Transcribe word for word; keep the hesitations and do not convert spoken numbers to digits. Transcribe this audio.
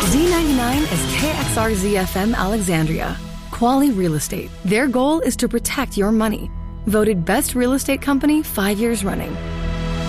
Z ninety-nine is K X R Z F M Alexandria. Quali Real Estate. Their goal is to protect your money. Voted Best Real Estate Company five years running.